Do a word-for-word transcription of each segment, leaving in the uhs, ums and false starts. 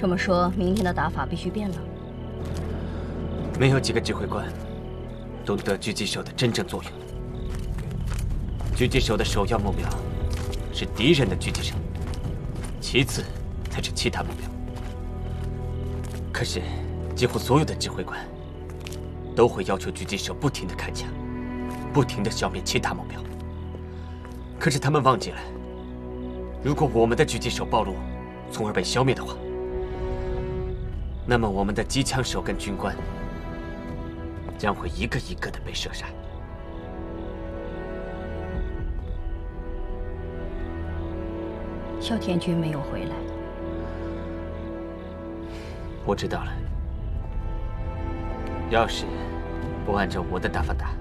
这么说，明天的打法必须变了。 没有几个指挥官懂得狙击手的真正作用。狙击手的首要目标是敌人的狙击手，其次才是其他目标。可是，几乎所有的指挥官都会要求狙击手不停地开枪，不停地消灭其他目标。可是他们忘记了，如果我们的狙击手暴露，从而被消灭的话，那么我们的机枪手跟军官将会一个一个的被射杀。 萧田军没有回来， 我知道了。要是不按照我的打法打，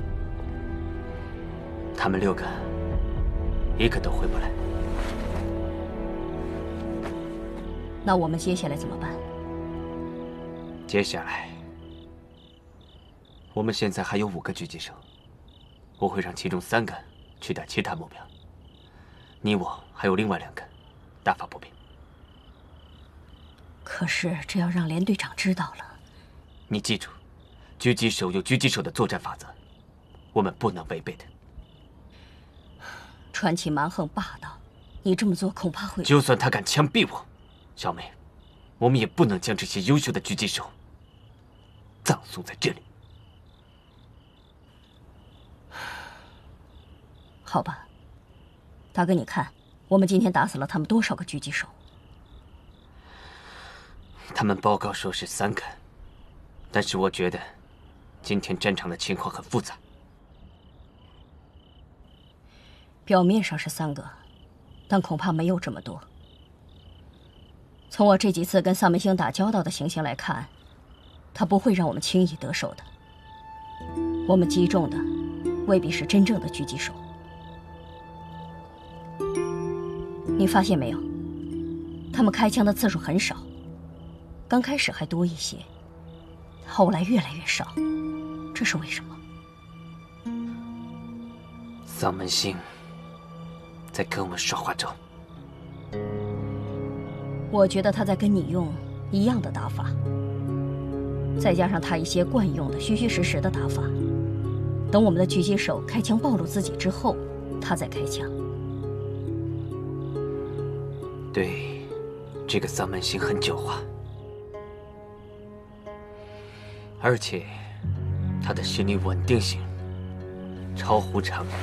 他们六个一个都回不来。 那我们接下来怎么办？ 接下来，我们现在还有五个狙击手，我会让其中三个去打其他目标，你我还有另外两个，打法不变。 可是这要让连队长知道了。 你记住，狙击手有狙击手的作战法则，我们不能违背的。 川崎蛮横霸道，你这么做恐怕会…… 就算他敢枪毙我，小梅，我们也不能将这些优秀的狙击手葬送在这里。 好吧，大哥，你看，我们今天打死了他们多少个狙击手？ 他们报告说是三个，但是我觉得今天战场的情况很复杂。 表面上是三个，但恐怕没有这么多。从我这几次跟萨门星打交道的情形来看，他不会让我们轻易得手的。我们击中的未必是真正的狙击手。你发现没有？他们开枪的次数很少，刚开始还多一些，后来越来越少，这是为什么？ 萨门星在跟我们耍花招。 我觉得他在跟你用一样的打法，再加上他一些惯用的虚虚实实的打法。等我们的狙击手开枪暴露自己之后，他再开枪。 对，这个萨门星很狡猾，而且他的心理稳定性超乎常人。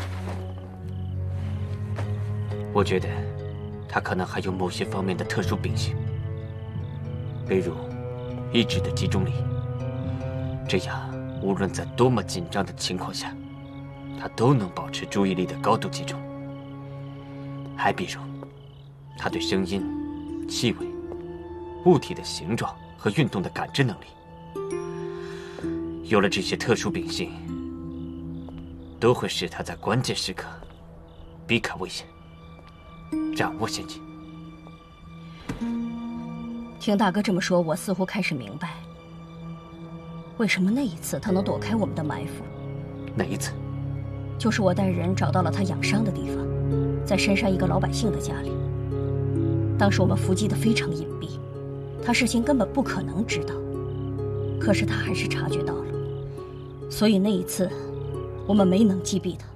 我觉得他可能还有某些方面的特殊秉性，例如意志的集中力。这样，无论在多么紧张的情况下，他都能保持注意力的高度集中。还比如，他对声音、气味、物体的形状和运动的感知能力。有了这些特殊秉性，都会使他在关键时刻避开危险，掌握先机。 听大哥这么说，我似乎开始明白，为什么那一次他能躲开我们的埋伏。 哪一次？ 就是我带人找到了他养伤的地方，在深山一个老百姓的家里。当时我们伏击得非常隐蔽，他事先根本不可能知道，可是他还是察觉到了，所以那一次我们没能击毙他。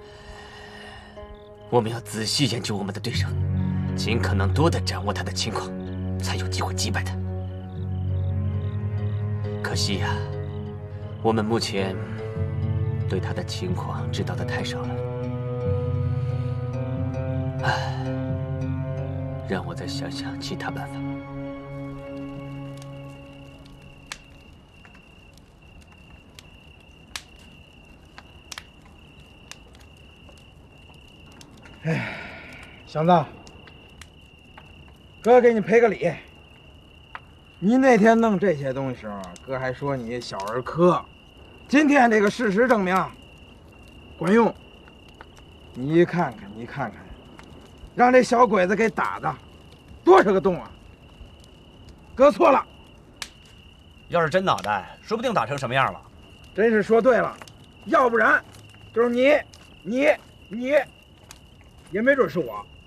我们要仔细研究我们的对手，尽可能多地掌握他的情况，才有机会击败他。可惜呀、啊，我们目前对他的情况知道的太少了。唉，让我再想想其他办法。 哎，祥子，哥给你赔个礼。你那天弄这些东西时候，哥还说你小儿科，今天这个事实证明，管用。你看看，你看看，让这小鬼子给打的，多少个洞啊！哥错了。 要是真脑袋，说不定打成什么样了。 真是说对了，要不然就是你，你，你。也没准是我。